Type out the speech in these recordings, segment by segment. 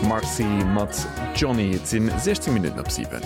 Marcy mat Johnny sinn 16 Minuten ab 7.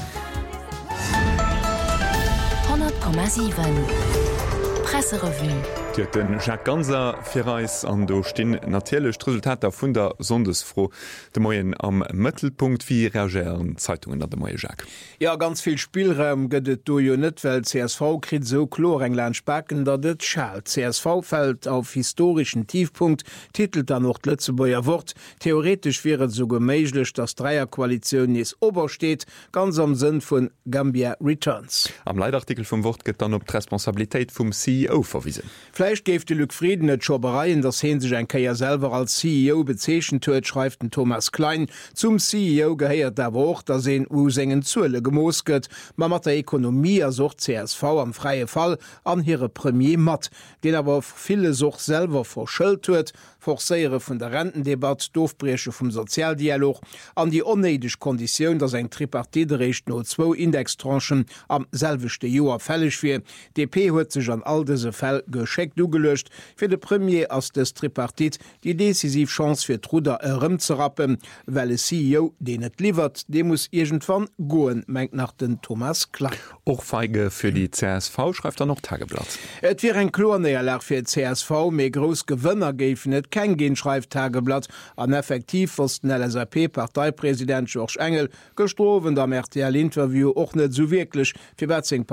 100,7 Presserevu. Den Jacques Ganser firreis an do stin natielech Resultater vun der Sondesfro de Moien am Mëttelpunkt wie reagieren Zeitungen dat de Moie Jacques. Ja, ganz viel Spielraum gëtt do jo net, well CSV krit so chlor England spacken, dat et schalt. CSV fällt auf historischen Tiefpunkt, titelt er noch Lützebauer Wort. Theoretisch wäret so geméiglech, dass Dreierkoalition is obersteht, ganz am Sinn vun Gambia Returns. Am Leitartikel vum Wort gët dann op d'Responsabiltäit vum CEO verwiesen. Fleisch geft de Lückfrieden net Schobereien, das hen sich ein Keier selber als CEO bezeschen huet, schreibt den Thomas Klein. Zum CEO geheiert der Woch, da se sengen Zule gemosket, ma mat der Ökonomie ersucht CSV am freie Fall an ihre Premier mat, den aber auf viele Such selber verschëlt huet, Forsäiere vun der Rentendebatte, Doofbresche vum Sozialdialog, an die onneideg Kondition, dass eng Tripartiterecht no 2 Indextranchen am selvechte Joer fällig wie. DP huet sich an all dese Fäll gescheckt ugelöscht, fir de Premier as des Tripartit die decisiv Chance fir Truder erëm zu rappen, well CEO den net liefert, de muss irgendwann goen, mengt nach den Thomas Klein. Och feige fir die CSV schreibt er noch Tageblatt. Et wie ein Klorneerlag fir CSV méi gros Gewënner géif net kein Gen schreibt Tageblatt an effektiv was den LSAP-Parteipräsident George Engel gestrowen am RTL-Interview och net so wirklich fir